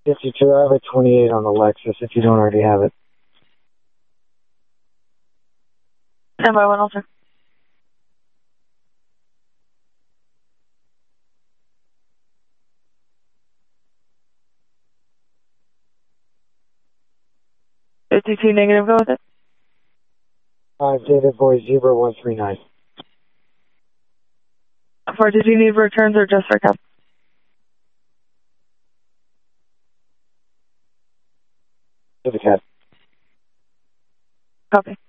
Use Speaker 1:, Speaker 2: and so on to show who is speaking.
Speaker 1: 52, I have a 28 on the Lexus if you don't already have it.
Speaker 2: Stand by 1 Ultra. $52 negative, go with it.
Speaker 1: 5 David Boy Zebra 139.
Speaker 2: For did you need returns or just for cab?
Speaker 1: To the cab.
Speaker 2: Copy.